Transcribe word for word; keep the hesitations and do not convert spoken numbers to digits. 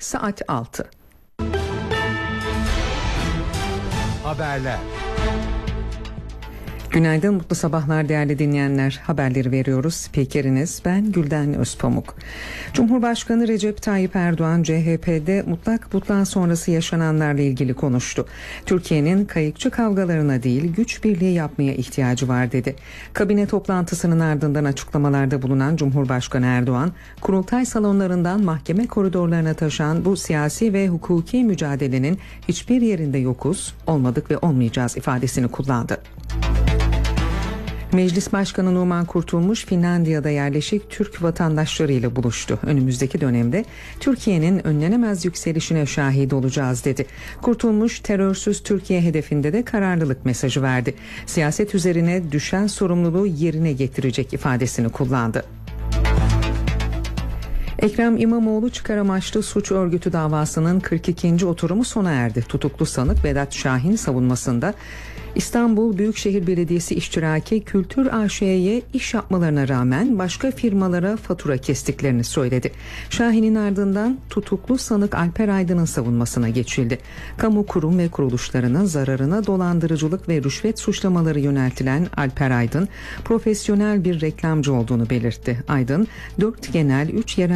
saat altı. Haberler. Günaydın, mutlu sabahlar değerli dinleyenler. Haberleri veriyoruz. Spikeriniz ben Gülden Özpamuk. Cumhurbaşkanı Recep Tayyip Erdoğan C H P'de mutlak butlan sonrası yaşananlarla ilgili konuştu. Türkiye'nin kayıkçı kavgalarına değil güç birliği yapmaya ihtiyacı var dedi. Kabine toplantısının ardından açıklamalarda bulunan Cumhurbaşkanı Erdoğan, kurultay salonlarından mahkeme koridorlarına taşan bu siyasi ve hukuki mücadelenin hiçbir yerinde yokuz, olmadık ve olmayacağız ifadesini kullandı. Meclis Başkanı Numan Kurtulmuş, Finlandiya'da yerleşik Türk vatandaşlarıyla buluştu. Önümüzdeki dönemde Türkiye'nin önlenemez yükselişine şahit olacağız dedi. Kurtulmuş, terörsüz Türkiye hedefinde de kararlılık mesajı verdi. Siyaset üzerine düşen sorumluluğu yerine getirecek ifadesini kullandı. Ekrem İmamoğlu çıkar amaçlı suç örgütü davasının kırk ikinci oturumu sona erdi. Tutuklu sanık Vedat Şahin savunmasında İstanbul Büyükşehir Belediyesi İştiraki Kültür A Ş'ye iş yapmalarına rağmen başka firmalara fatura kestiklerini söyledi. Şahin'in ardından tutuklu sanık Alper Aydın'ın savunmasına geçildi. Kamu kurum ve kuruluşlarının zararına dolandırıcılık ve rüşvet suçlamaları yöneltilen Alper Aydın, profesyonel bir reklamcı olduğunu belirtti. Aydın, dört genel, üç yerel